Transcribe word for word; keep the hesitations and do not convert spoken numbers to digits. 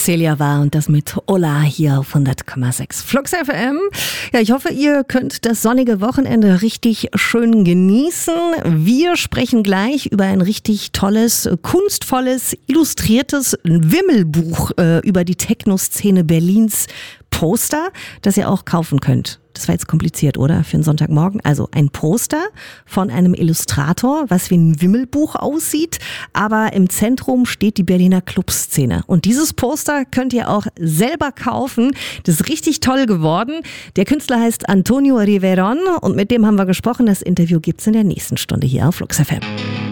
Celia war und das mit Ola hier auf hundert Komma sechs Flux F M. Ja, ich hoffe, ihr könnt das sonnige Wochenende richtig schön genießen. Wir sprechen gleich über ein richtig tolles, kunstvolles, illustriertes Wimmelbuch äh, über die Techno-Szene Berlins. Poster, das ihr auch kaufen könnt. Das war jetzt kompliziert, oder? Für einen Sonntagmorgen. Also ein Poster von einem Illustrator, was wie ein Wimmelbuch aussieht, aber im Zentrum steht die Berliner Clubszene. Und dieses Poster könnt ihr auch selber kaufen. Das ist richtig toll geworden. Der Künstler heißt Antonio Riveron und mit dem haben wir gesprochen. Das Interview gibt's in der nächsten Stunde hier auf Flux F M.